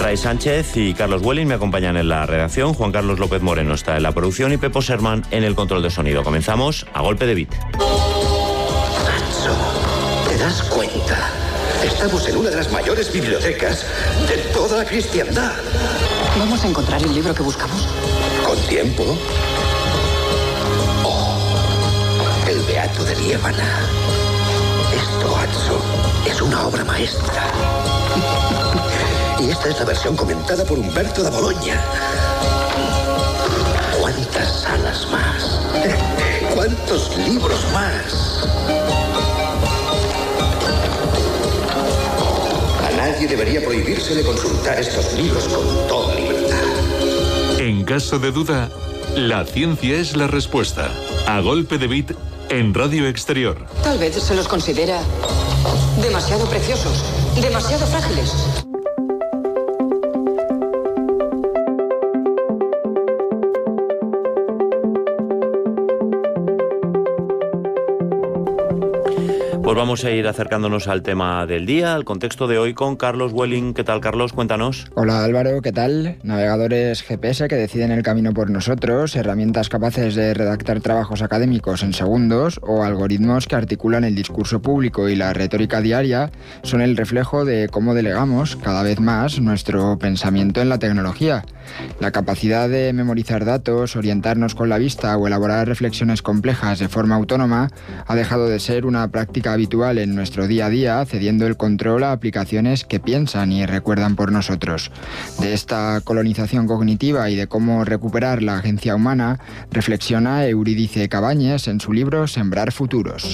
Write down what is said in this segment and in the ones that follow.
Ray Sánchez y Carlos Welling me acompañan en la redacción. Juan Carlos López Moreno está en la producción y Pepo Sermán en el control de sonido. Comenzamos a golpe de beat. Nacho, ¿te das cuenta? Estamos en una de las mayores bibliotecas de toda la cristiandad. ¿Vamos a encontrar el libro que buscamos? ¿Con tiempo? Oh, el Beato de Liébana. Esto, Nacho, es una obra maestra. Y esta es la versión comentada por Humberto da Bologna. ¿Cuántas salas más? ¿Cuántos libros más? A nadie debería prohibírsele consultar estos libros con toda libertad. En caso de duda, la ciencia es la respuesta. A golpe de beat en Radio Exterior. Tal vez se los considera demasiado preciosos, demasiado frágiles. Pues vamos a ir acercándonos al tema del día, al contexto de hoy con Carlos Welling. ¿Qué tal, Carlos? Cuéntanos. Hola Álvaro, ¿qué tal? Navegadores GPS que deciden el camino por nosotros, herramientas capaces de redactar trabajos académicos en segundos o algoritmos que articulan el discurso público y la retórica diaria son el reflejo de cómo delegamos cada vez más nuestro pensamiento en la tecnología. La capacidad de memorizar datos, orientarnos con la vista o elaborar reflexiones complejas de forma autónoma ha dejado de ser una práctica habitual en nuestro día a día, cediendo el control a aplicaciones que piensan y recuerdan por nosotros. De esta colonización cognitiva y de cómo recuperar la agencia humana, reflexiona Eurídice Cabañes en su libro Sembrar Futuros.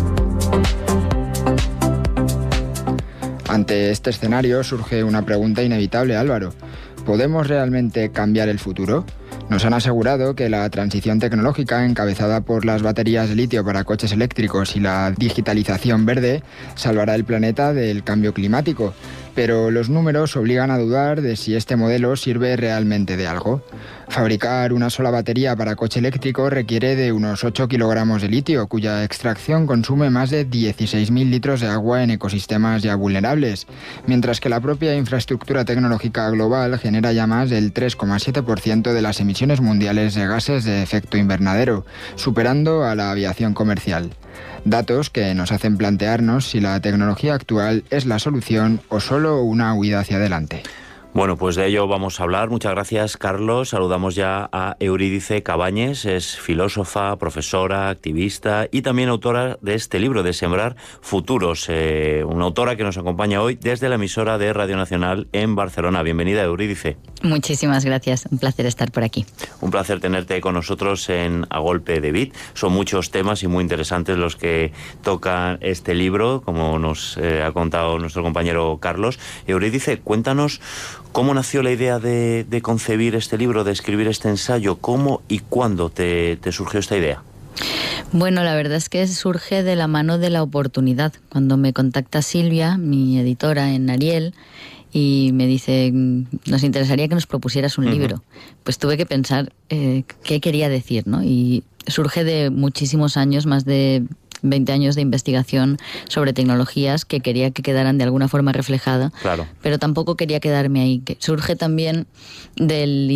Ante este escenario surge una pregunta inevitable, Álvaro. ¿Podemos realmente cambiar el futuro? Nos han asegurado que la transición tecnológica encabezada por las baterías de litio para coches eléctricos y la digitalización verde salvará el planeta del cambio climático, pero los números obligan a dudar de si este modelo sirve realmente de algo. Fabricar una sola batería para coche eléctrico requiere de unos 8 kilogramos de litio, cuya extracción consume más de 16.000 litros de agua en ecosistemas ya vulnerables, mientras que la propia infraestructura tecnológica global genera ya más del 3,7% de las emisiones mundiales de gases de efecto invernadero, superando a la aviación comercial. Datos que nos hacen plantearnos si la tecnología actual es la solución o solo una huida hacia adelante. Bueno, pues de ello vamos a hablar. Muchas gracias, Carlos. Saludamos ya a Eurídice Cabañes. Es filósofa, profesora, activista y también autora de este libro, de Sembrar Futuros. Una autora que nos acompaña hoy desde la emisora de Radio Nacional en Barcelona. Bienvenida, Eurídice. Muchísimas gracias. Un placer estar por aquí. Un placer tenerte con nosotros en A Golpe de Beat. Son muchos temas y muy interesantes los que toca este libro, como nos ha contado nuestro compañero Carlos. Eurídice, cuéntanos ¿cómo nació la idea de concebir este libro, de escribir este ensayo? ¿Cómo y cuándo te surgió esta idea? Bueno, la verdad es que surge de la mano de la oportunidad. Cuando me contacta Silvia, mi editora en Ariel, y me dice, nos interesaría que nos propusieras un libro. Pues tuve que pensar qué quería decir, ¿no? Y surge de muchísimos años, más de 20 años de investigación sobre tecnologías que quería que quedaran de alguna forma reflejada, claro. Pero tampoco quería quedarme ahí. Que surge también de un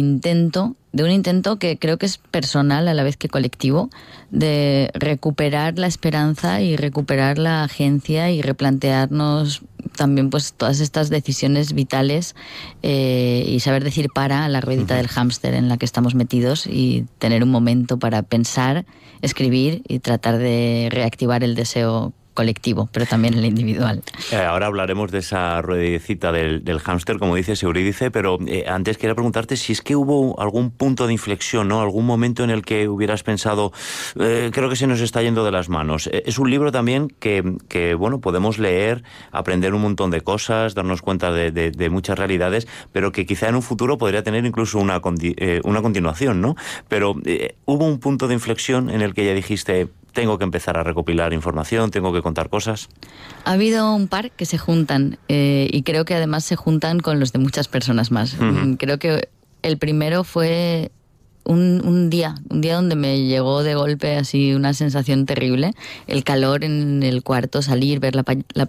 intento que creo que es personal a la vez que colectivo, de recuperar la esperanza y recuperar la agencia y replantearnos también pues todas estas decisiones vitales y saber decir para a la ruedita del hámster en la que estamos metidos y tener un momento para pensar, escribir y tratar de reactivar el deseo colectivo, pero también el individual. Ahora hablaremos de esa ruedecita del hámster, como dices, Eurídice, pero antes quería preguntarte si es que hubo algún punto de inflexión, ¿no? Algún momento en el que hubieras pensado, creo que se nos está yendo de las manos. Es un libro también que bueno, podemos leer, aprender un montón de cosas, darnos cuenta de muchas realidades, pero que quizá en un futuro podría tener incluso una continuación, ¿no? Pero hubo un punto de inflexión en el que ya dijiste, tengo que empezar a recopilar información, tengo que contar cosas. Ha habido un par que se juntan y creo que además se juntan con los de muchas personas más. Creo que el primero fue un día donde me llegó de golpe así una sensación terrible, el calor en el cuarto, salir, ver la